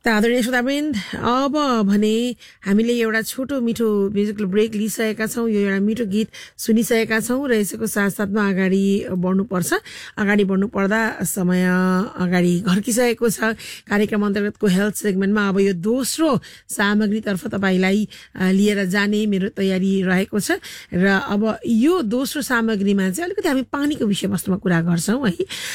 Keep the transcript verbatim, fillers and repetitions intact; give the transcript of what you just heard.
त आदरणीय श्रोतावृन्द, अब भने हामीले एउटा छोटो मिठो म्युजिकल ब्रेक लिइसकेका छौँ। यो एउटा मिठो गीत सुनिसकेका छौँ र यसको साथसाथमा अगाडि बढ्नुपर्छ। अगाडि बढ्नु पर्दा समय अगाडि घर्किसकेको छ। कार्यक्रम अन्तर्गतको हेल्थ सेगमेन्टमा अब यो दोस्रो सामग्रीतर्फ तपाईँलाई लिएर जाने मेरो तयारी रहेको छ र अब यो दोस्रो सामग्रीमा चाहिँ अलिकति हामी पानीको विषयवस्तुमा कुरा गर्छौँ है।